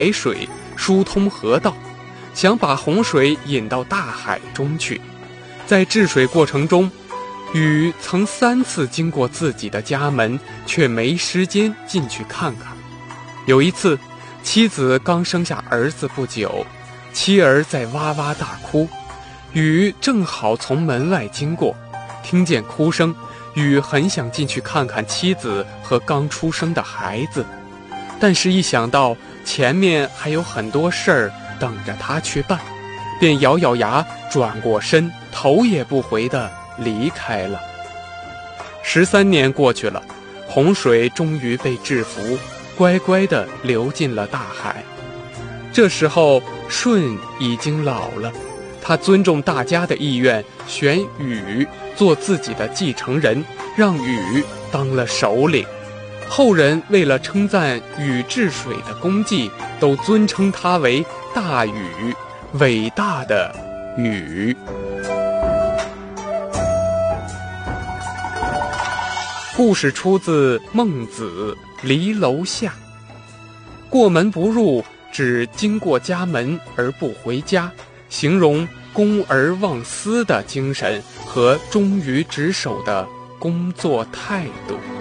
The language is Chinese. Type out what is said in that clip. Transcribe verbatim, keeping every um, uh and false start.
海水疏通河道，想把洪水引到大海中去。在治水过程中，禹曾三次经过自己的家门，却没时间进去看看。有一次，妻子刚生下儿子不久，妻儿在哇哇大哭，禹正好从门外经过，听见哭声，禹很想进去看看妻子和刚出生的孩子，但是一想到前面还有很多事儿等着他去办，便咬咬牙转过身，头也不回地离开了。十三年过去了，洪水终于被制服，乖乖地流进了大海。这时候舜已经老了，他尊重大家的意愿，选禹做自己的继承人，让禹当了首领。后人为了称赞禹治水的功绩，都尊称他为大禹，伟大的禹。故事出自《孟子·离楼下》。过门不入，指经过家门而不回家，形容公而忘私的精神和忠于职守的工作态度。